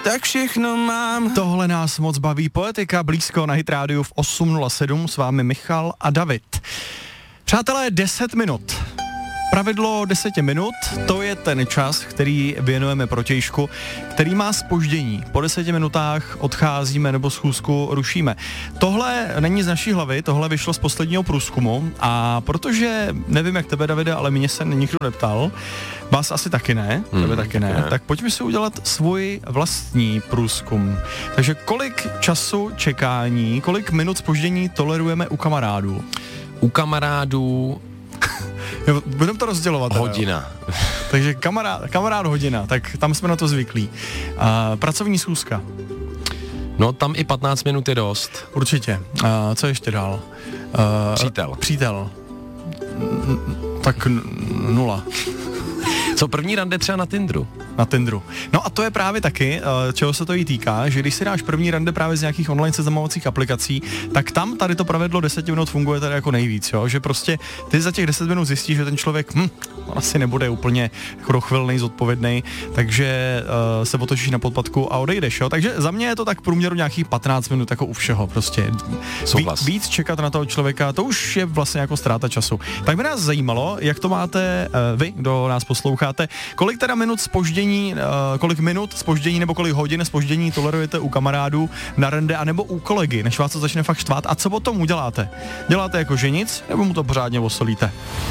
tak všechno mám. Tohle nás moc baví. Poetika blízko na Hit Rádiu v 8.07, s vámi Michal a David. Přátelé, 10 minut. Pravidlo 10 minut, to je ten čas, který věnujeme protějšku, který má zpoždění. Po 10 minutách odcházíme nebo schůzku rušíme. Tohle není z naší hlavy, tohle vyšlo z posledního průzkumu a protože, nevím jak tebe, Davide, ale mě se nikdo neptal, vás asi taky ne, tebe taky ne, tak pojďme si udělat svůj vlastní průzkum. Takže kolik času čekání, kolik minut zpoždění tolerujeme u kamarádů? U kamarádů... Jo, budeme to rozdělovat. Hodina. Takže kamarád hodina, tak tam jsme na to zvyklí. Pracovní schůzka. No tam i 15 minut je dost. Určitě. Co ještě dál? Přítel. Tak 0. Co první rande třeba na Tinderu? Na Tinderu. No a to je právě taky, čeho se to jí týká, že když si dáš první rande právě z nějakých online seznamovacích aplikací, tak tam tady to pravidlo 10 minut funguje tady jako nejvíc, jo? Že prostě ty za těch 10 minut zjistíš, že ten člověk on asi nebude úplně jako dochvilnej, zodpovědnej, takže se otočíš na podpatku a odejdeš, jo? Takže za mě je to tak v průměru nějakých 15 minut jako u všeho, prostě. Víc čekat na toho člověka, to už je vlastně jako ztráta času. Tak by nás zajímalo, jak to máte vy, kdo nás posloucháte, kolik teda minut zpoždění, kolik minut zpoždění nebo kolik hodin zpoždění tolerujete u kamarádů na rande anebo u kolegy, než vás to začne fakt štvát a co potom uděláte? Děláte jako že nic, nebo mu to pořádně osolíte?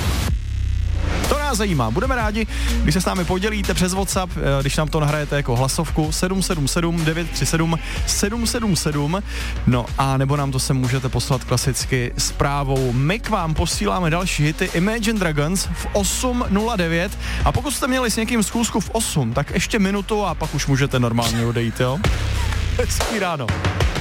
To nás zajímá. Budeme rádi, když se s námi podělíte přes WhatsApp, když nám to nahrajete jako hlasovku 777 937 777. No a nebo nám to sem můžete poslat klasicky zprávou. My k vám posíláme další hity Imagine Dragons v 8.09 a pokud jste měli s někým schůzku v 8, tak ještě minutu a pak už můžete normálně odejít, jo? Hezký ráno.